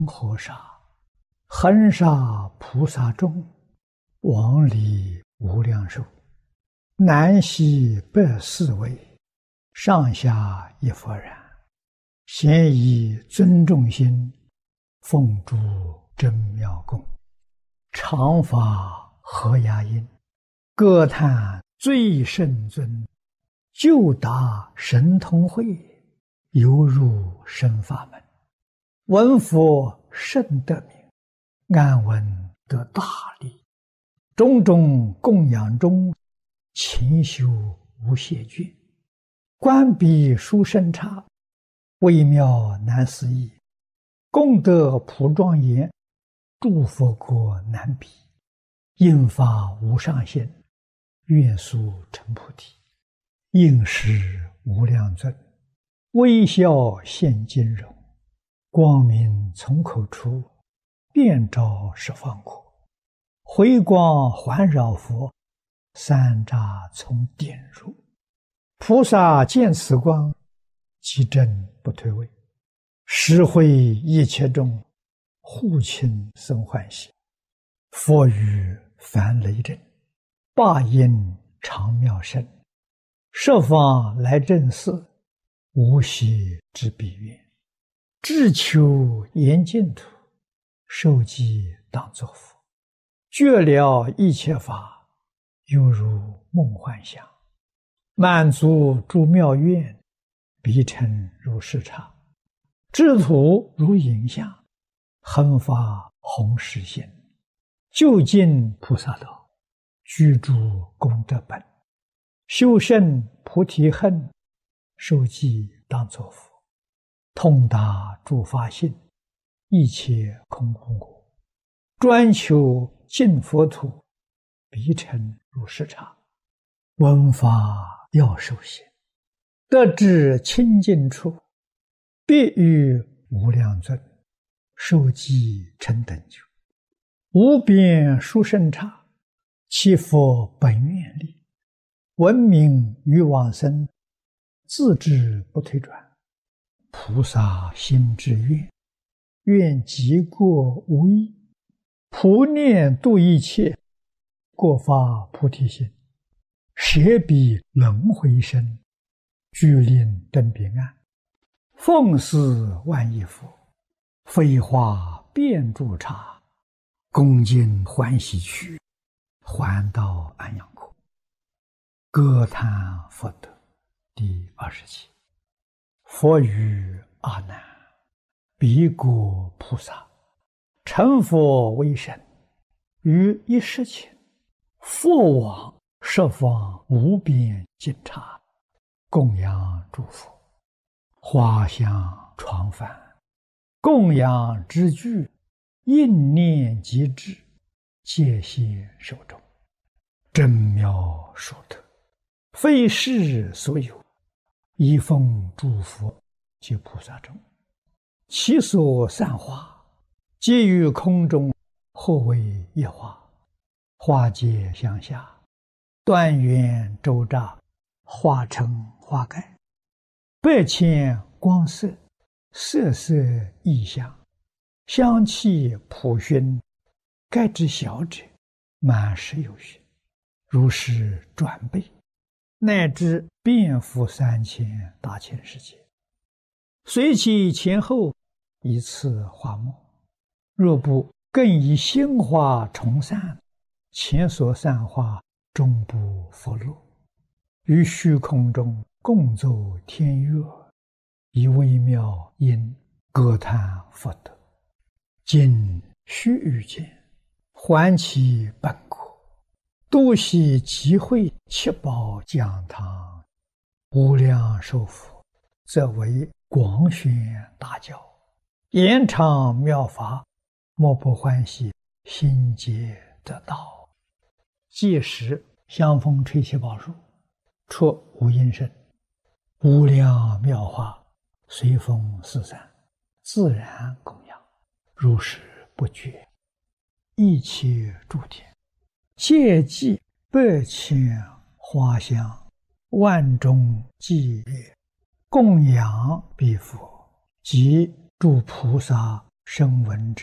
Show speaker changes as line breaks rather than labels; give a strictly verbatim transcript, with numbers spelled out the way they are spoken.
河沙，恒沙菩萨众，往里无量寿，南西北四围，上下一佛然。咸以尊重心，奉诸真妙供，常法合雅音，歌叹最圣尊，就达神通会，犹入深法门。闻佛甚得名，安闻得大利。种种供养中，勤修无懈倦。观彼殊胜刹，微妙难思议。功德普庄严，诸佛国难比。应发无上限，愿速成菩提。应时无量尊，微笑现金容。光明从口出，遍照十方国。回光环绕佛，三匝从点入。菩萨见此光，即正不退位。实会一切众，护亲生欢喜。佛语凡雷震，霸音常妙声。十方来正寺，无息之彼愿。志求严净土，受记当作佛。觉了一切法，犹如梦幻想。满足诸妙愿，必成如是刹。智土如影像，恒发弘誓心。究竟菩萨道，居住功德本。修胜菩提恨，受记当作佛。通达诸法性，一切空空果。专求净佛土，必成如是刹。闻法要受行，得至清净处，必遇无量尊，受记成等觉。无边殊胜刹，其佛本愿力。闻名于往生，自知不退转。菩萨心之愿，愿极过无异。普念度一切，过发菩提心。舍彼轮回身，具令登彼岸。奉祀万亿佛，飞化遍诸刹。恭敬欢喜去，还到安养国。歌叹佛德第二十七。佛语阿难：彼国菩萨，成佛为身，于一时前，佛往十方无边尽刹，供养诸佛。花香床幡，供养之具，应念即至，戒谢手中。真妙殊特，非世所有。一奉诸佛及菩萨众，其所散花，皆于空中，或为一花。花皆相下，端圆周匝，花成花盖。百千光色，色色异香，香气普熏。盖之小者，满十有余，如是转倍，乃至遍覆三千大千世界。随其前后，以次花末。若不更以心花重散，前所散花终不复落。于虚空中共奏天乐，以微妙音歌叹佛德。今须臾间，还其本国，度悉集会七宝讲堂。无量寿佛，则为广宣大教，延长妙法，莫不欢喜，心皆得道。届时香风吹气宝树，出无音声，无量妙法随风四散，自然供养，如是不绝。一切诸天，皆祭百千花香，万众伎乐，供养彼佛及诸菩萨声闻之